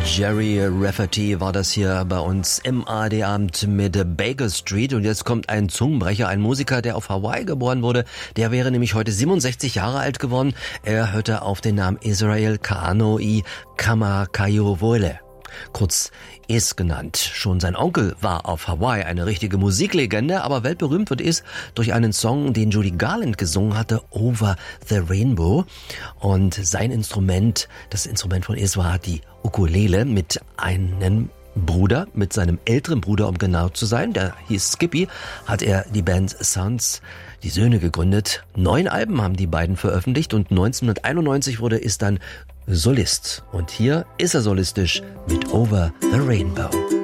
Jerry Rafferty war das hier bei uns im ARD-Abend mit Baker Street. Und jetzt kommt ein Zungenbrecher, ein Musiker, der auf Hawaii geboren wurde. Der wäre nämlich heute 67 Jahre alt geworden. Er hörte auf den Namen Israel Ka'anoi Kamakawiwo'ole, kurz Is genannt. Schon sein Onkel war auf Hawaii eine richtige Musiklegende, aber weltberühmt wird Is durch einen Song, den Judy Garland gesungen hatte, Over the Rainbow. Und sein Instrument, das Instrument von Is, war die Ukulele mit einem Bruder, mit seinem älteren Bruder, um genau zu sein, der hieß Skippy, hat er die Band Sons, die Söhne, gegründet. 9 Alben haben die beiden veröffentlicht und 1991 wurde Is dann Solist. Und hier ist er solistisch mit Over the Rainbow.